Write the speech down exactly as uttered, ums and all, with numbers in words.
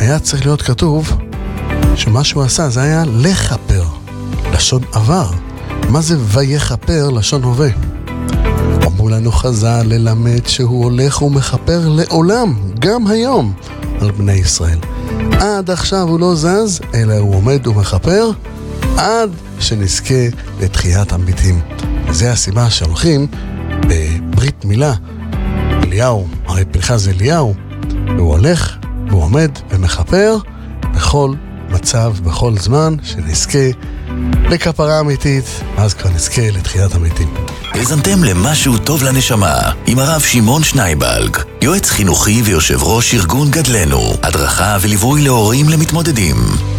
היה צריך להיות כתוב שמה שהוא עשה זה היה לחפר, לשון עבר. מה זה ויחפר לשון הווה? אמרו לנו חז"ל ללמד שהוא הולך ומחפר לעולם, גם היום, על בני ישראל. עד עכשיו הוא לא זז, אלא הוא עומד ומחפר עד שנזכה לתחיית המתים. וזה הסיבה שהולכים בברית מילה. אליהו, הרי פנחס זה אליהו, והוא הולך והוא עומד ומחפר בכל מצב, בכל זמן, שנזכה לכפרה אמיתית, אז כבר נזכה לתחיית המתים. האזנתם למשהו טוב לנשמה עם הרב שמעון שנייבלג, יועץ חינוכי ויושב ראש ארגון גדלנו, הדרכה וליווי להורים למתמודדים.